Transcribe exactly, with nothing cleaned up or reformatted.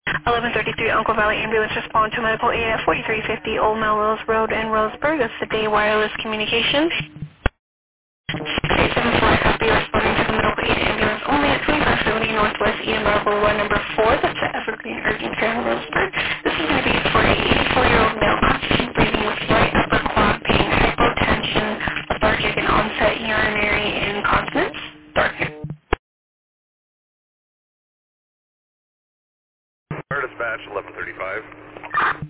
eleven thirty-three Uncle Valley Ambulance respond to medical aid at forty-three fifty Old Melrose Road in Roseburg. This is the Day Wireless Communications. six eight seven four, copy, responding to the medical aid ambulance only at twenty-five seventy Northwest Eden Marble Road number four. That's at Evergreen Urgent Care in Roseburg. This is going to be for a eighty-four-year-old male, oxygen breathing with right upper quad pain, hypotension, lethargic, and onset urinary incontinence. Dark. Air dispatch eleven thirty-five.